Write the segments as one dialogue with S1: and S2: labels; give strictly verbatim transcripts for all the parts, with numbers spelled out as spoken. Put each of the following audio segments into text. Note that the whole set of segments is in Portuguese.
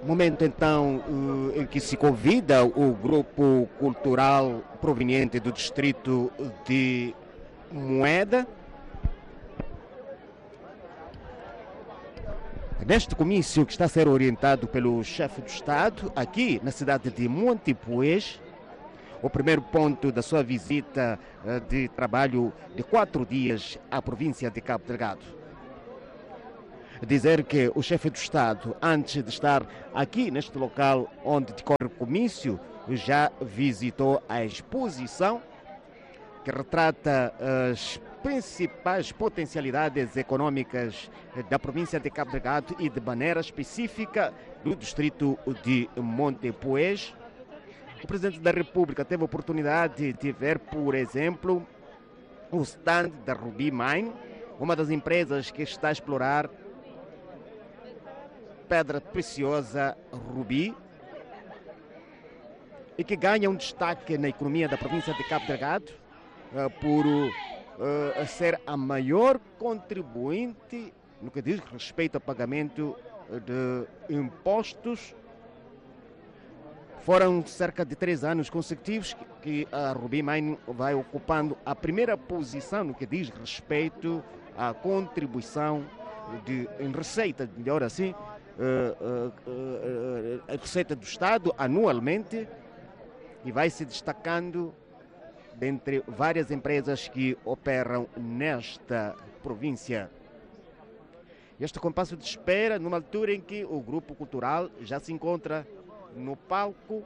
S1: Momento então eh, em que se convida o grupo cultural proveniente do distrito de Moeda. Neste comício que está a ser orientado pelo chefe do Estado, aqui na cidade de Montepuez, o primeiro ponto da sua visita eh, de trabalho de quatro dias à província de Cabo Delgado. Dizer que o chefe do Estado, antes de estar aqui neste local onde decorre o comício, já visitou a exposição que retrata as principais potencialidades econômicas da província de Cabo Delgado e de maneira específica do distrito de Montepuez. O presidente da República teve a oportunidade de ver, por exemplo, o stand da Ruby Mine, uma das empresas que está a explorar pedra preciosa rubi e que ganha um destaque na economia da província de Cabo Delgado uh, por uh, ser a maior contribuinte no que diz respeito ao pagamento de impostos. Foram cerca de três anos consecutivos que a Ruby Mine vai ocupando a primeira posição no que diz respeito à contribuição de, em receita, melhor assim, Uh, uh, uh, a receita do Estado anualmente, e vai se destacando dentre várias empresas que operam nesta província. Este compasso de espera numa altura em que o grupo cultural já se encontra no palco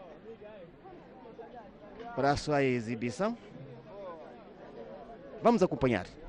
S1: para a sua exibição. Vamos acompanhar.